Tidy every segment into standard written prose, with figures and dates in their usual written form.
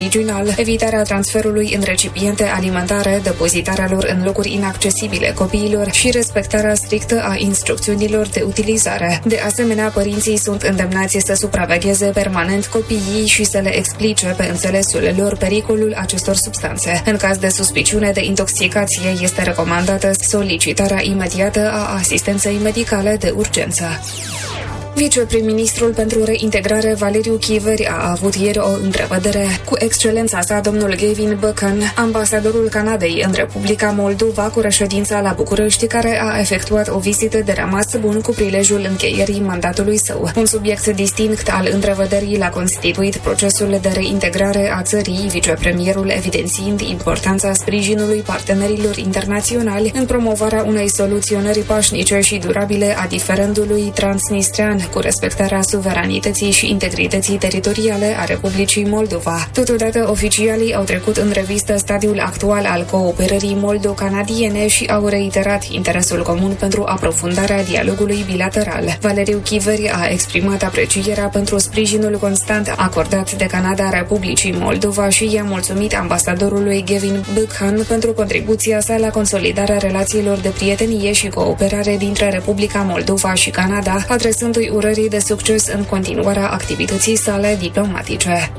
original, evitarea transferului în recipiente alimentare, depozitarea lor în locuri inaccesibile copiilor și respectarea strictă a instrucțiunilor de utilizare. De asemenea, părinții sunt îndemnați să supravegheze permanent copiii și să le explice pe înțelesul lor pericolul acestor substanțe. În caz de suspiciune de intoxicație, este recomandată solicitarea imediată a asistenței medicale de urgență. Viceprim-ministrul pentru reintegrare Valeriu Chiveri a avut ieri o întrevedere cu excelența sa, domnul Gavin Buchan, ambasadorul Canadei în Republica Moldova, cu reședința la București, care a efectuat o vizită de rămas bun cu prilejul încheierii mandatului său. Un subiect distinct al întrevederii l-a constituit procesul de reintegrare a țării, vicepremierul evidențiind importanța sprijinului partenerilor internaționali în promovarea unei soluționări pașnice și durabile a diferendului transnistrean, cu respectarea suveranității și integrității teritoriale a Republicii Moldova. Totodată, oficialii au trecut în revistă stadiul actual al cooperării moldo-canadiene și au reiterat interesul comun pentru aprofundarea dialogului bilateral. Valeriu Chiveri a exprimat aprecierea pentru sprijinul constant acordat de Canada Republicii Moldova și i-a mulțumit ambasadorului Gavin Buchan pentru contribuția sa la consolidarea relațiilor de prietenie și cooperare dintre Republica Moldova și Canada, adresându-i urării de succes în continuarea activității sale diplomatice.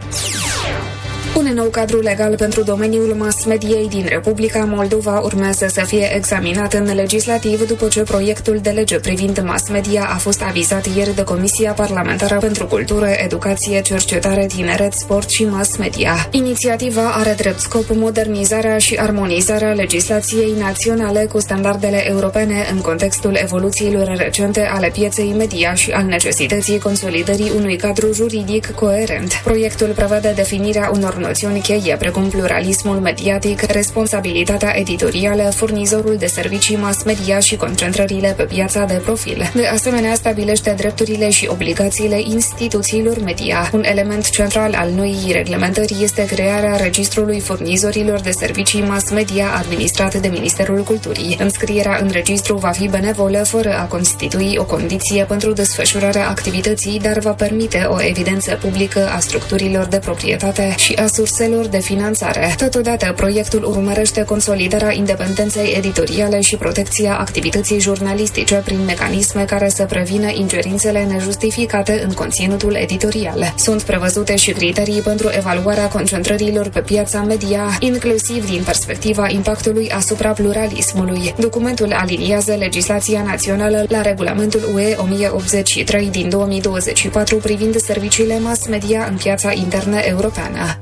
Un nou cadru legal pentru domeniul mass-mediei din Republica Moldova urmează să fie examinat în legislativ după ce proiectul de lege privind mass-media a fost avizat ieri de Comisia Parlamentară pentru Cultură, Educație, Cercetare, Tineret, Sport și Mass-media. Inițiativa are drept scop modernizarea și armonizarea legislației naționale cu standardele europene în contextul evoluțiilor recente ale pieței media și al necesității consolidării unui cadru juridic coerent. Proiectul prevede definirea unor noțiuni cheie, precum pluralismul mediatic, responsabilitatea editorială, furnizorul de servicii mass media și concentrările pe piața de profil. De asemenea, stabilește drepturile și obligațiile instituțiilor media. Un element central al noii reglementări este crearea registrului furnizorilor de servicii mass media administrat de Ministerul Culturii. Înscrierea în registru va fi benevolă, fără a constitui o condiție pentru desfășurarea activității, dar va permite o evidență publică a structurilor de proprietate și a surselor de finanțare. Totodată, proiectul urmărește consolidarea independenței editoriale și protecția activității jurnalistice prin mecanisme care să prevină ingerințele nejustificate în conținutul editorial. Sunt prevăzute și criterii pentru evaluarea concentrărilor pe piața media, inclusiv din perspectiva impactului asupra pluralismului. Documentul aliniază legislația națională la regulamentul UE 1083 din 2024 privind serviciile mass media în piața internă europeană.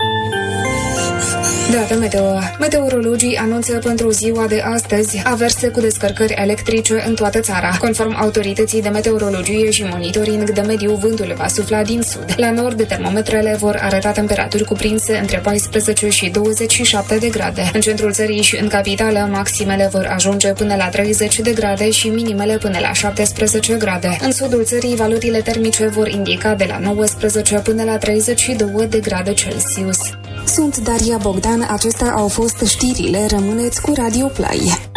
Dată meteo. Meteorologii anunță pentru ziua de astăzi averse cu descărcări electrice în toată țara. Conform autorității de meteorologie și monitoring de mediu, vântul va sufla din sud. La nord, termometrele vor arăta temperaturi cuprinse între 14 și 27 de grade. În centrul țării și în capitală, maximele vor ajunge până la 30 de grade și minimele până la 17 grade. În sudul țării, valorile termice vor indica de la 19 până la 32 de grade Celsius. Sunt Daria Bogdan, acestea au fost știrile, rămâneți cu Radio Play.